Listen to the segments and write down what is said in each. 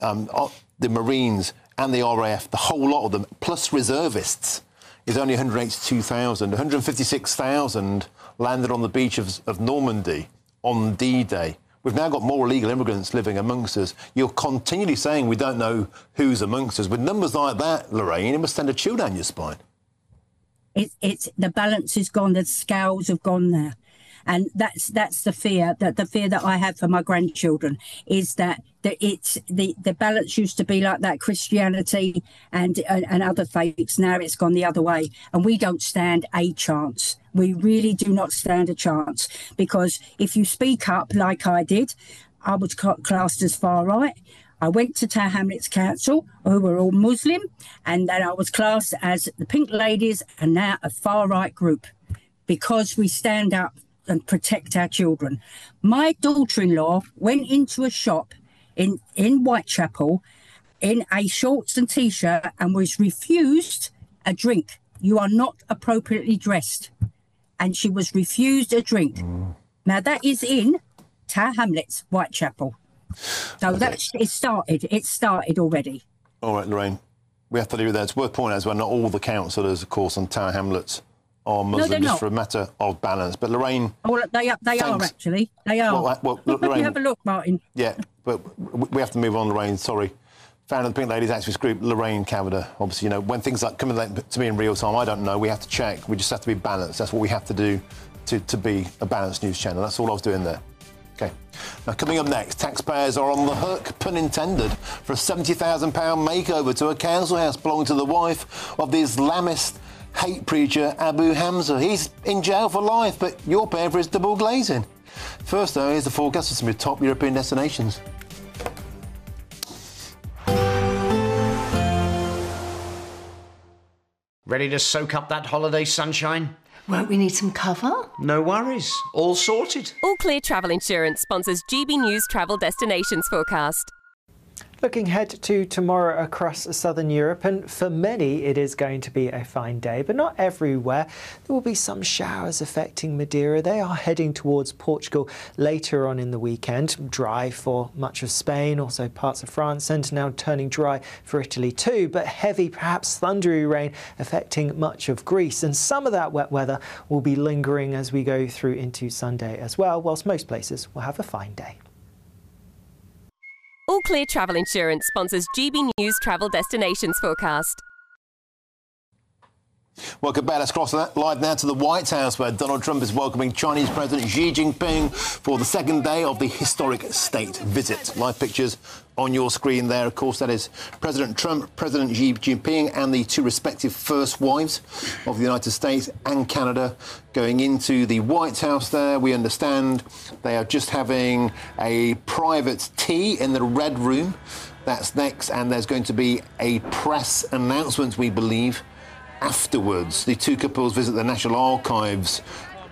the Marines and the RAF, the whole lot of them, plus reservists, is only 182,000. 156,000 landed on the beach of Normandy on D-Day. We've now got more illegal immigrants living amongst us. You're continually saying we don't know who's amongst us. With numbers like that, Lorraine, it must send a chill down your spine. It's the balance is gone. The scales have gone there, and that's the fear that I have for my grandchildren is that it's the balance used to be like that, Christianity and other faiths. Now it's gone the other way, and we don't stand a chance. We really do not stand a chance, because if you speak up like I did, I was classed as far right. I went to Tower Hamlets Council, who were all Muslim, and then I was classed as the Pink Ladies and now a far-right group, because we stand up and protect our children. My daughter-in-law went into a shop in Whitechapel in a shorts and T-shirt and was refused a drink. You are not appropriately dressed. And she was refused a drink. Now, that is in Tower Hamlets, Whitechapel. So it's started already. All right, Lorraine, we have to leave it there. It's worth pointing out as well, not all the councillors, of course, on Tower Hamlets are Muslim, just for a matter of balance. But Lorraine... Oh, they are, actually. They are. Well, Lorraine, have a look, Martin. Yeah, but we have to move on, Lorraine, sorry. Founder of the Pink Ladies activist group, Lorraine Cavender. Obviously, you know, when things like coming to me in real time, I don't know, we have to check. We just have to be balanced. That's what we have to do to be a balanced news channel. That's all I was doing there. OK. Now, coming up next, taxpayers are on the hook, pun intended, for a £70,000 makeover to a council house belonging to the wife of the Islamist hate preacher Abu Hamza. He's in jail for life, but you're paying for his double glazing. First, though, here's the forecast for some of the top European destinations. Ready to soak up that holiday sunshine? Won't we need some cover? No worries. All sorted. All Clear Travel Insurance sponsors GB News Travel Destinations forecast. Looking ahead to tomorrow across southern Europe, and for many it is going to be a fine day, but not everywhere. There will be some showers affecting Madeira. They are heading towards Portugal later on in the weekend. Dry for much of Spain, also parts of France, and now turning dry for Italy too, but heavy, perhaps thundery rain affecting much of Greece. And some of that wet weather will be lingering as we go through into Sunday as well, whilst most places will have a fine day. All Clear Travel Insurance sponsors GB News Travel Destinations forecast. Welcome back. Let's cross live now to the White House, where Donald Trump is welcoming Chinese President Xi Jinping for the second day of the historic state visit. Live pictures on your screen there. Of course, that is President Trump, President Xi Jinping and the two respective first wives of the United States and Canada going into the White House there. We understand they are just having a private tea in the Red Room. That's next, and there's going to be a press announcement, we believe, afterwards. The two couples visit the National Archives.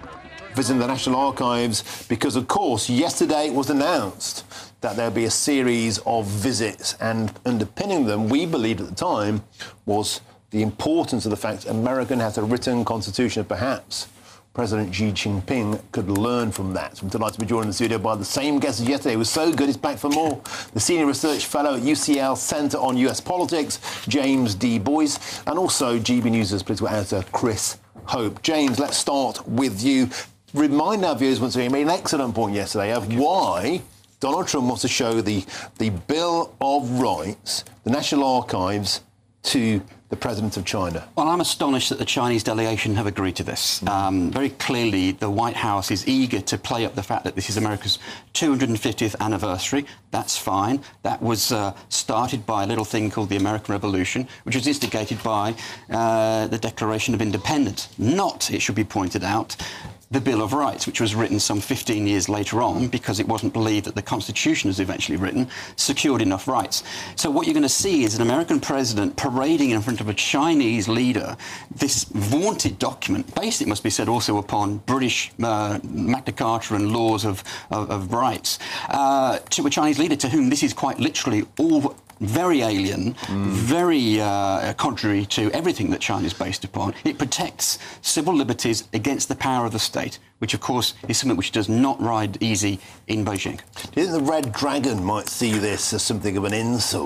Because, of course, yesterday it was announced that there'll be a series of visits, and underpinning them, we believed at the time, was the importance of the fact America has a written constitution. Perhaps President Xi Jinping could learn from that. I'm delighted to be joined in the studio by the same guest as yesterday. It was so good, he's back for more. The Senior Research Fellow at UCL Centre on US Politics, James D. Boyce, and also GB News' political editor, Chris Hope. James, let's start with you. Remind our viewers, once again, you made an excellent point yesterday of why Donald Trump wants to show the Bill of Rights, the National Archives, to the President of China. Well, I'm astonished that the Chinese delegation have agreed to this. Very clearly, the White House is eager to play up the fact that this is America's 250th anniversary. That's fine. That was started by a little thing called the American Revolution, which was instigated by the Declaration of Independence. Not, it should be pointed out, the Bill of Rights, which was written some 15 years later on because it wasn't believed that the Constitution was eventually written, secured enough rights. So what you're going to see is an American president parading in front of a Chinese leader this vaunted document, based, it must be said, also upon British Magna Carta and laws of rights, to a Chinese leader to whom this is quite literally all very alien, very contrary to everything that China is based upon. It protects civil liberties against the power of the state, which, of course, is something which does not ride easy in Beijing. Do you think the Red Dragon might see this as something of an insult?